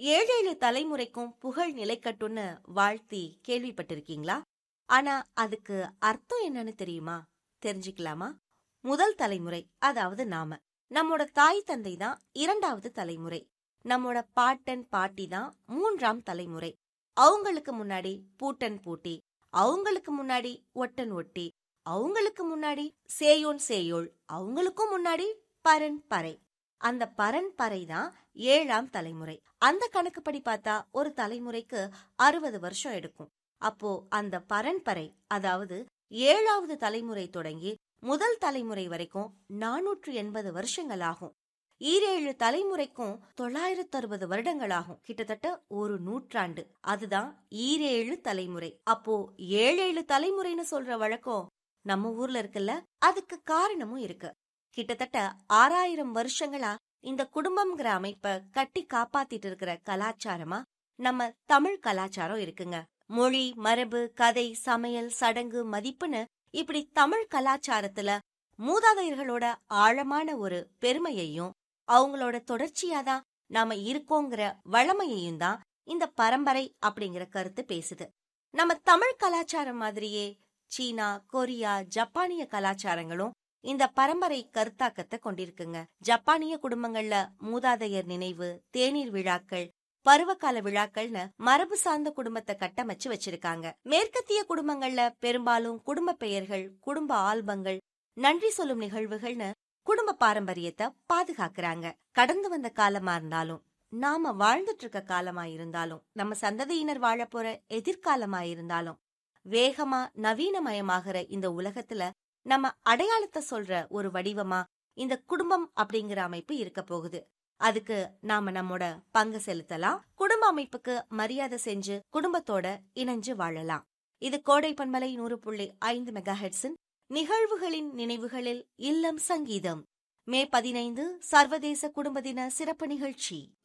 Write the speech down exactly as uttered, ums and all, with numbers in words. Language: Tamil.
ஏழேழு தலைமுறைக்கும் புகழ் நிலைக்கட்டும்னு வாழ்த்தி கேள்விப்பட்டிருக்கீங்களா? ஆனா அதுக்கு அர்த்தம் என்னன்னு தெரியுமா? தெரிஞ்சுக்கலாமா? முதல் தலைமுறை, அதாவது நாம. நம்மோட தாய் தந்தை தான் இரண்டாவது தலைமுறை. நம்மோட பாட்டன் பாட்டி தான் மூன்றாம் தலைமுறை. அவங்களுக்கு முன்னாடி பூட்டன் பூட்டி, அவங்களுக்கு முன்னாடி ஒட்டன் ஒட்டி, அவங்களுக்கு முன்னாடி சேயோன் சேயோள், அவங்களுக்கும் முன்னாடி பரன் பறை. அந்த பரன்பறை தான் ஏழாம் தலைமுறை. அந்த கணக்குப்படி பார்த்தா ஒரு தலைமுறைக்கு அறுபது வருஷம் எடுக்கும். அப்போ அந்த பரன்பறை, அதாவது ஏழாவது தலைமுறை தொடங்கி முதல் தலைமுறை வரைக்கும் நானூற்று எண்பது வருஷங்கள் ஆகும். ஈரேழு தலைமுறைக்கும் தொள்ளாயிரத்து அறுபது வருடங்களாகும். கிட்டத்தட்ட ஒரு நூற்றாண்டு. அதுதான் ஈரேழு தலைமுறை. அப்போ ஏழேழு தலைமுறைன்னு சொல்ற வழக்கம் நம்ம ஊர்ல இருக்குல்ல, அதுக்கு காரணமும் இருக்கு. கிட்டத்தட்ட ஆறாயிரம் வருஷங்களா இந்த குடும்பம்ங்கிற அமைப்ப கட்டி காப்பாத்திட்டு இருக்கிற கலாச்சாரமா நம்ம தமிழ் கலாச்சாரம் இருக்குங்க. மொழி, மரபு, கதை, சமையல், சடங்கு, மதிப்புன்னு இப்படி தமிழ் கலாச்சாரத்துல மூதாதையர்களோட ஆழமான ஒரு பெருமையையும் அவங்களோட தொடர்ச்சியாதான் நாம இருக்கோங்கிற வளமையையும் தான் இந்த பரம்பரை அப்படிங்கிற கருத்து பேசுது. நம்ம தமிழ் கலாச்சாரம் மாதிரியே சீனா, கொரியா, ஜப்பானிய கலாச்சாரங்களும் இந்த பரம்பரை கருத்தாக்கத்தை கொண்டிருக்குங்க. ஜப்பானிய குடும்பங்கள்ல மூதாதையர் நினைவு, தேநீர் விழாக்கள், பருவகால விழாக்கள்னு மரபு சார்ந்த குடும்பத்தை கட்டமைச்சு வச்சிருக்காங்க. மேற்கத்திய குடும்பங்கள்ல பெரும்பாலும் குடும்ப பெயர்கள், குடும்ப ஆல்பங்கள், நன்றி சொல்லும் நிகழ்வுகள்னு குடும்ப பாரம்பரியத்தை பாதுகாக்கிறாங்க. கடந்து வந்த காலமா இருந்தாலும், நாம வாழ்ந்துட்டு இருக்க காலமா இருந்தாலும், நம்ம சந்ததியினர் வாழ போற எதிர்காலமா இருந்தாலும், வேகமா நவீனமயமாகிற இந்த உலகத்துல நம்ம அடையாளத்தை சொல்ற ஒரு வடிவமா இந்த குடும்பம் அப்படிங்கிற அமைப்பு இருக்க போகுது. அதுக்கு நாம நம்மோட பங்கு செலுத்தலாம். குடும்ப அமைப்புக்கு மரியாதை செஞ்சு குடும்பத்தோட இணைஞ்சு வாழலாம். இது கோடை பண்பலை நூறு புள்ளி ஐந்து மெகா ஹெர்ட்ஸின் நிகழ்வுகளின் நினைவுகளில் இல்லம் சங்கீதம் மே பதினைந்து சர்வதேச குடும்ப தின சிறப்பு நிகழ்ச்சி.